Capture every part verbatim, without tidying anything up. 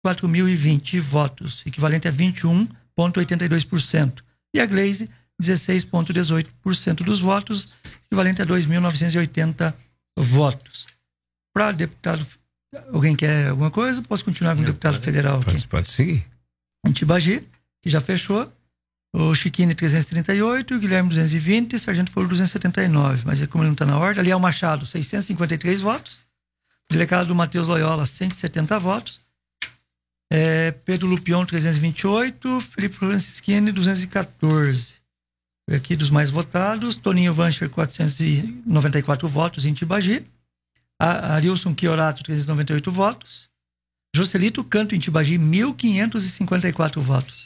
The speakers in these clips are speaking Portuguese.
quatro mil e vinte votos, equivalente a vinte e um vírgula oitenta e dois por cento. E a Gleisi, dezesseis vírgula dezoito por cento dos votos, equivalente a dois mil novecentos e oitenta votos. Para deputado, alguém quer alguma coisa? Posso continuar com o deputado pode, federal aqui? Pode, pode seguir. Antibagi, que já fechou. O Chiquini trezentos e trinta e oito, o Guilherme duzentos e vinte, Sargento Foro duzentos e setenta e nove. Mas como ele não está na ordem, ali é o Machado, seiscentos e cinquenta e três votos. O delegado Matheus Loyola, cento e setenta votos. É, Pedro Lupion, trezentos e vinte e oito. Felipe Francischini, duzentos e quatorze. Aqui dos mais votados, Toninho Vancher, quatrocentos e noventa e quatro votos em Tibagi. Arilson Chiorato, trezentos e noventa e oito votos. Joselito Canto em Tibagi, mil quinhentos e cinquenta e quatro votos.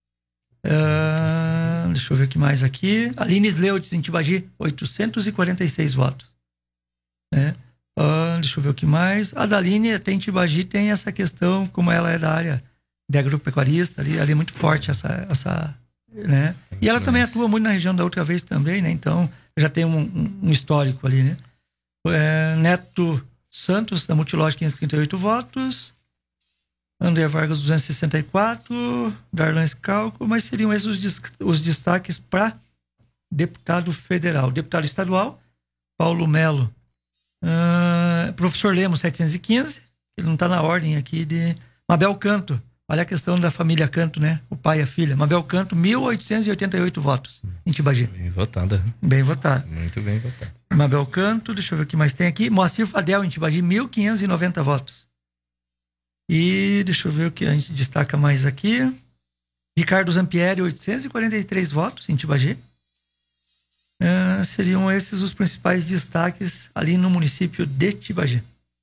Uh, deixa eu ver o que mais aqui. Aline Sleutis em Tibagi, oitocentos e quarenta e seis votos. Né? Uh, deixa eu ver o que mais. A Daline até em Tibagi tem essa questão, como ela é da área de agropecuarista, ali, ali é muito forte essa... essa né? E ela também atua muito na região da outra vez também, né? Então já tem um, um, um histórico ali, né? É, Neto Santos, da Multilógica, quinhentos e trinta e oito votos. André Vargas, duzentos e sessenta e quatro. Darlan Scalco, mas seriam esses os, os destaques para deputado federal. Deputado estadual, Paulo Melo. Uh, professor Lemos, setecentos e quinze. Ele não está na ordem aqui de... Mabel Canto. Olha a questão da família Canto, né? O pai e a filha. Mabel Canto, mil oitocentos e oitenta e oito votos em Tibagi. Bem votada. Bem votada. Muito bem votada. Mabel Canto, deixa eu ver o que mais tem aqui. Moacir Fadel em Tibagi, mil quinhentos e noventa votos. E deixa eu ver o que a gente destaca mais aqui. Ricardo Zampieri, oitocentos e quarenta e três votos em Tibagi. Uh, seriam esses os principais destaques ali no município de Tibagi.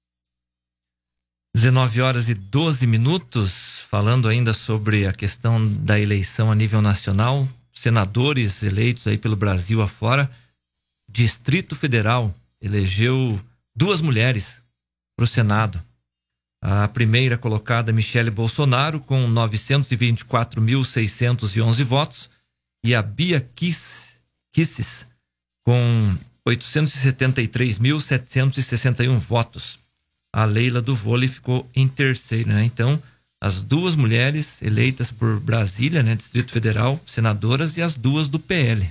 dezenove horas e doze minutos, falando ainda sobre a questão da eleição a nível nacional, senadores eleitos aí pelo Brasil afora. Distrito Federal elegeu duas mulheres para o Senado. A primeira colocada, Michele Bolsonaro, com novecentos e vinte e quatro mil seiscentos e onze votos, e a Bia Kiss, Kisses, com oitocentos e setenta e três mil setecentos e sessenta e um votos. A Leila do Vôlei ficou em terceiro, né? Então, as duas mulheres eleitas por Brasília, né, Distrito Federal, senadoras, e as duas do P L.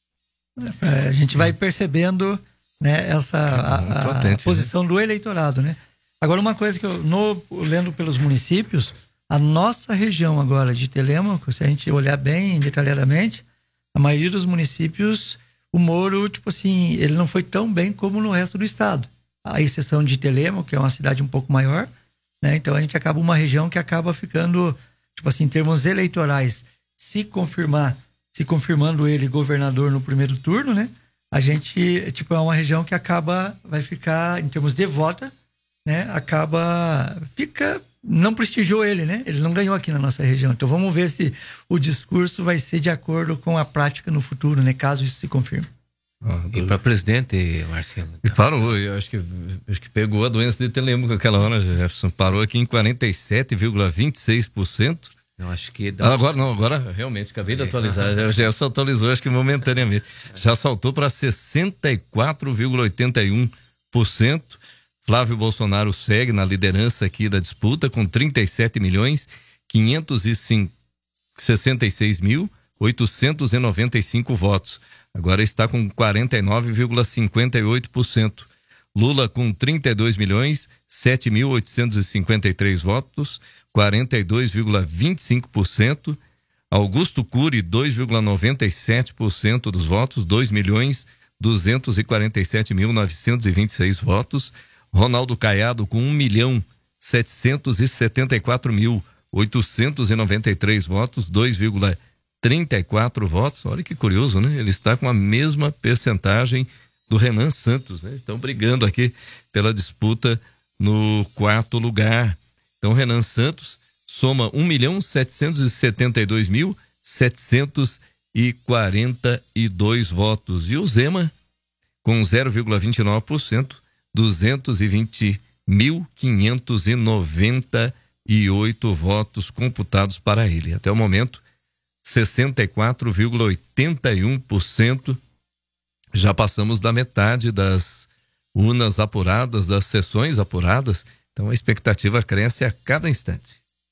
É, a gente vai percebendo, né, essa a, a, potente, a posição, né, do eleitorado, né? Agora, uma coisa que eu, no, lendo pelos municípios, a nossa região agora de Telêmaco, se a gente olhar bem detalhadamente, a maioria dos municípios, o Moro, tipo assim, ele não foi tão bem como no resto do estado. A exceção de Telêmaco, que é uma cidade um pouco maior, né? Então a gente acaba uma região que acaba ficando, tipo assim, em termos eleitorais, se confirmar, se confirmando ele governador no primeiro turno, né? A gente, tipo, é uma região que acaba, vai ficar, em termos de voto, né? Acaba, fica, não prestigiou ele, né? Ele não ganhou aqui na nossa região. Então vamos ver se o discurso vai ser de acordo com a prática no futuro, né? Caso isso se confirme. Ah, e para presidente, Marcelo? E parou, eu acho que, acho que pegou a doença de Telêmaco aquela hora, Jefferson. Parou aqui em quarenta e sete vírgula vinte e seis por cento. Eu acho que... Dá... Agora não, agora realmente, acabei de atualizar. O Jefferson atualizou, acho que momentaneamente. Já saltou para sessenta e quatro vírgula oitenta e um por cento. Flávio Bolsonaro segue na liderança aqui da disputa com trinta e sete milhões quinhentos e sessenta e seis mil oitocentos e noventa e cinco votos. Agora está com quarenta e nove vírgula cinquenta e oito por cento. Lula com trinta e dois milhões sete mil oitocentos e cinquenta e três votos, quarenta e dois vírgula vinte e cinco por cento. Augusto Cury, dois vírgula noventa e sete por cento dos votos, dois milhões duzentos e quarenta e sete mil novecentos e vinte e seis votos. Ronaldo Caiado com um milhão setecentos e setenta e quatro mil oitocentos e noventa e três votos, dois vírgula trinta e quatro votos. Olha que curioso, né? Ele está com a mesma percentagem do Renan Santos, né? Estão brigando aqui pela disputa no quarto lugar. Então, Renan Santos soma um milhão setecentos e setenta e dois mil setecentos e quarenta e dois votos. E o Zema, com zero vírgula vinte e nove por cento, duzentos e vinte mil quinhentos e noventa e oito votos computados para ele. Até o momento, sessenta e quatro vírgula oitenta e um por cento. Já passamos da metade das urnas apuradas, das sessões apuradas. Então a expectativa cresce a cada instante.